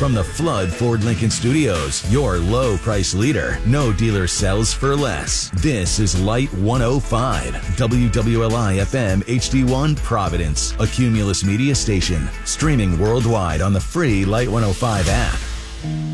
From the Flood Ford Lincoln Studios, your low price leader. No dealer sells for less. This is Light 105, WWLI FM HD1 Providence, a Cumulus media station. Streaming worldwide on the free Light 105 app.